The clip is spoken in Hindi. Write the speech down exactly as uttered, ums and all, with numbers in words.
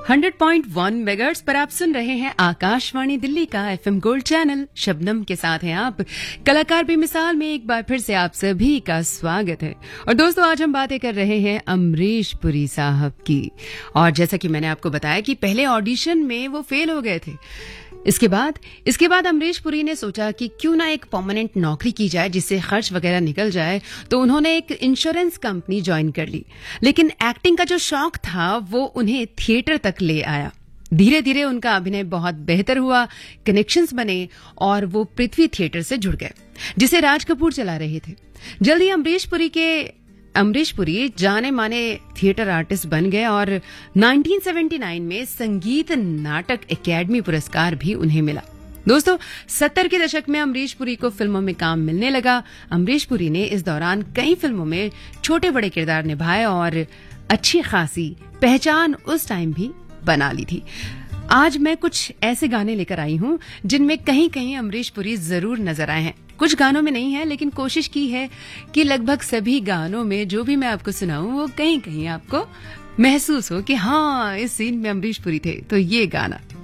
हंड्रेड पॉइंट वन मेगाहर्ट्ज पर आप सुन रहे हैं आकाशवाणी दिल्ली का एफएम गोल्ड चैनल। शबनम के साथ हैं आप। कलाकार बेमिसाल में एक बार फिर से आप सभी का स्वागत है। और दोस्तों, आज हम बातें कर रहे हैं अमरीश पुरी साहब की। और जैसा कि मैंने आपको बताया कि पहले ऑडिशन में वो फेल हो गए थे। इसके बाद इसके बाद अमरीश पुरी ने सोचा कि क्यों ना एक परमानेंट नौकरी की जाए जिससे खर्च वगैरह निकल जाए। तो उन्होंने एक इंश्योरेंस कंपनी ज्वाइन कर ली। लेकिन एक्टिंग का जो शौक था वो उन्हें थिएटर तक ले आया। धीरे धीरे उनका अभिनय बहुत बेहतर हुआ, कनेक्शंस बने और वो पृथ्वी थिएटर से जुड़ गए, जिसे राज कपूर चला रहे थे। जल्दी अमरीश पुरी के अमरीश पुरी जाने माने थिएटर आर्टिस्ट बन गए और नाइनटीन सेवेंटी नाइन में संगीत नाटक एकेडमी पुरस्कार भी उन्हें मिला। दोस्तों, सत्तर के दशक में अमरीश पुरी को फिल्मों में काम मिलने लगा। अमरीश पुरी ने इस दौरान कई फिल्मों में छोटे बड़े किरदार निभाए और अच्छी खासी पहचान उस टाइम भी बना ली थी। आज मैं कुछ ऐसे गाने लेकर आई हूं जिनमें कहीं कहीं अमरीश पुरी जरूर नजर आए हैं। कुछ गानों में नहीं है, लेकिन कोशिश की है कि लगभग सभी गानों में जो भी मैं आपको सुनाऊं वो कहीं कहीं आपको महसूस हो कि हाँ, इस सीन में अमरीश पुरी थे। तो ये गाना